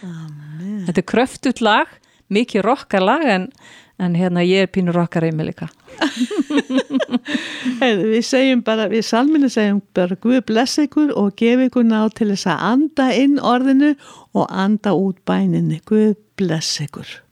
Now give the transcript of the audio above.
Amen. Þetta kröftugt lag, mikið rockarlag en hérna ég pínu rockari mig líka. Við salminu segjum bara Guð blessa ykkur og gefi ykkur ná til þess að anda inn orðinu og anda út bæninni. Guð blessa ykkur.